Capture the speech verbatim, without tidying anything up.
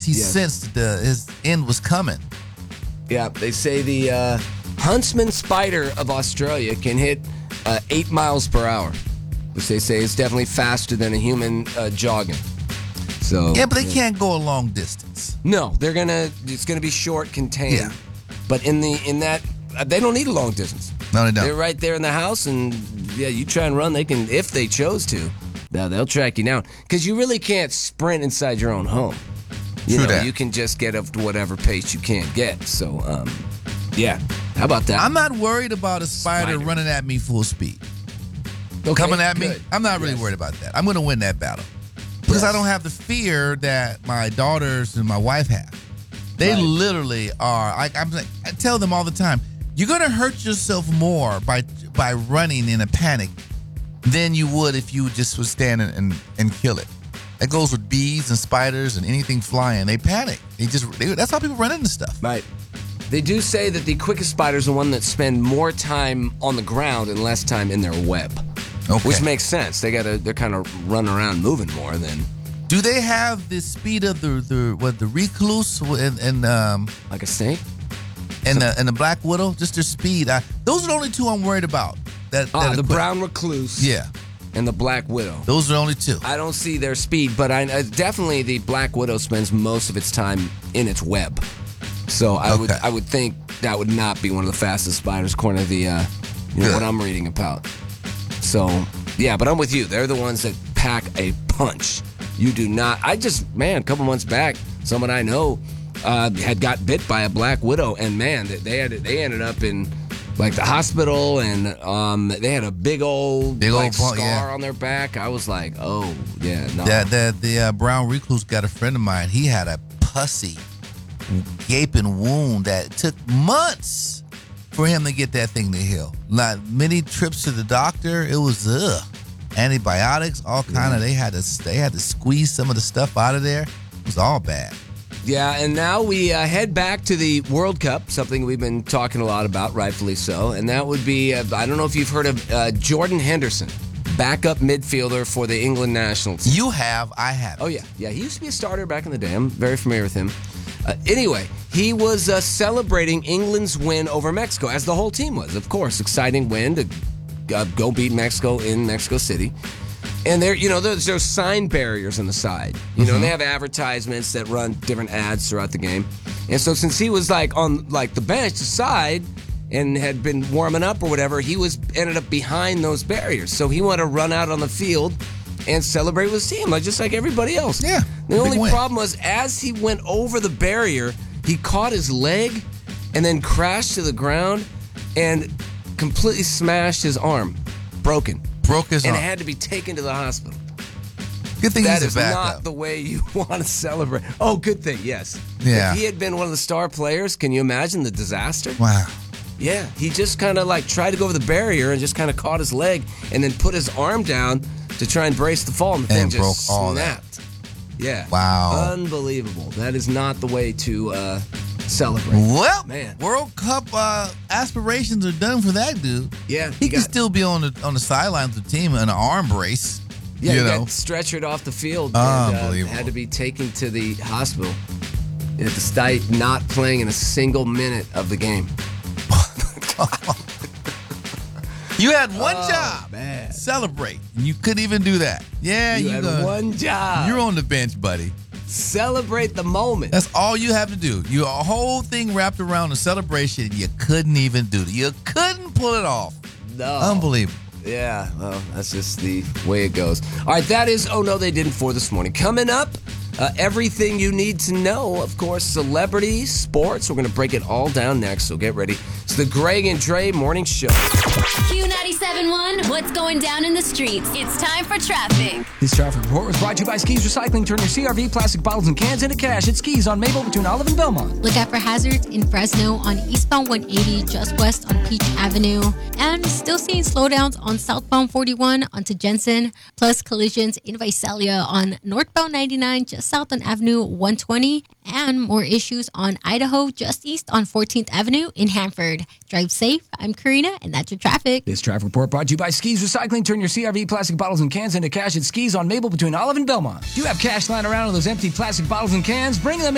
he Yes. sensed the, his end was coming. Yeah, they say the uh, huntsman spider of Australia can hit uh, eight miles per hour, which they say is definitely faster than a human uh, jogging. So Yeah, but they can't go a long distance. No, they're gonna. It's gonna be short, contained. Yeah. But in the in that, uh, they don't need a long distance. No, they don't. They're right there in the house, and yeah, you try and run. They can, if they chose to. Now they'll track you down because you really can't sprint inside your own home. You True know, that. you can just get up to whatever pace you can get. So, um, yeah. How about that? I'm not worried about a spider, Spider. running at me full speed. Okay, Coming at me, good. I'm not really Yes. worried about that. I'm going to win that battle. Because Yes. I don't have the fear that my daughters and my wife have. They Right. literally are. I, I'm like, I tell them all the time, you're going to hurt yourself more by by running in a panic than you would if you just would stand and, and, and kill it. That goes with bees and spiders and anything flying. They panic. They just they, that's how people run into stuff. Right. They do say that the quickest spiders are the one that spend more time on the ground and less time in their web. Okay. Which makes sense. They gotta they're kind of running around moving more than Do they have the speed of the the what the recluse and and um like a snake. and the and the black widow? Just their speed. I, those are the only two I'm worried about. That, Ah, that are the quick. brown recluse. Yeah, And the black widow. those are the only two. I don't see their speed, but I uh, definitely the black widow spends most of its time in its web. So I would Okay. I would think that would not be one of the fastest spiders, according to the uh, you know Good. what I'm reading about. So yeah, but I'm with you. They're the ones that pack a punch. You do not. I just man, a couple months back, someone I know uh, had got bit by a black widow, and man, they they had they ended up in like the hospital, and um, they had a big old Big old like, bump, scar yeah. on their back. I was like, oh yeah, no. That that the uh, brown recluse got a friend of mine. He had a pussy, gaping wound that took months for him to get that thing to heal. Not many trips to the doctor. It was ugh. Antibiotics, all kind of. They had to they had to squeeze some of the stuff out of there. It was all bad. Yeah, and now we uh, head back to the World Cup, something we've been talking a lot about, rightfully so. And that would be, uh, I don't know if you've heard of uh, Jordan Henderson, backup midfielder for the England national team. You have, I have. Oh, yeah. Yeah, he used to be a starter back in the day. I'm very familiar with him. Uh, anyway, he was uh, celebrating England's win over Mexico, as the whole team was, of course. Exciting win to uh, go beat Mexico in Mexico City. And there, you know, there's, there's sign barriers on the side. You know, and they have advertisements that run different ads throughout the game. And so since he was like on like the bench, the side, and had been warming up or whatever, he was ended up behind those barriers. So he wanted to run out on the field and celebrate with his team, like just like everybody else. Yeah, The big only win. problem was as he went over the barrier, he caught his leg and then crashed to the ground and completely smashed his arm, broken. Broke his And arm. it had to be taken to the hospital. Good thing That he's is a not backup. the way you want to celebrate. Oh, good thing, yes. Yeah. If he had been one of the star players, can you imagine the disaster? Wow. Yeah, he just kind of like tried to go over the barrier and just kind of caught his leg and then put his arm down to try and brace the fall, and the And thing just broke all that. snapped. Yeah. Wow. Unbelievable. That is not the way to uh, celebrate. Well, Man. World Cup uh, aspirations are done for that dude. Yeah, He you can got- still be on the on the sidelines of the team in an arm brace. Yeah, you he know. got stretchered off the field and uh, Unbelievable. had to be taken to the hospital. Despite not playing in a single minute of the game. You had one Oh, job. man. Celebrate. And you couldn't even do that. Yeah, You you, had gonna- one job. You're on the bench, buddy. Celebrate the moment. That's all you have to do. Your whole thing wrapped around a celebration. You couldn't even do it. You couldn't pull it off. No. Unbelievable. Yeah, well, that's just the way it goes. All right, that is Oh No They Didn't for this morning. Coming up, uh, everything you need to know, of course, celebrities, sports. We're going to break it all down next, so get ready. It's the Greg and Dre Morning Show. Q ninety-seven point one, what's going down in the streets? It's time for traffic. This traffic report was brought to you by Skis Recycling. Turn your C R V, plastic bottles, and cans into cash at Skis on Maple between Olive and Belmont. Look out for hazards in Fresno on eastbound one eighty, just west on Peach Avenue. And still seeing slowdowns on southbound forty-one onto Jensen, plus collisions in Visalia on northbound ninety-nine, just south on Avenue one twenty. And more issues on Idaho, just east on fourteenth Avenue in Hanford. Drive safe. I'm Karina, and that's your traffic. This traffic report brought to you by Skis Recycling. Turn your C R V, plastic bottles, and cans into cash at Skis on Maple between Olive and Belmont. Do you have cash lying around in those empty plastic bottles and cans? Bring them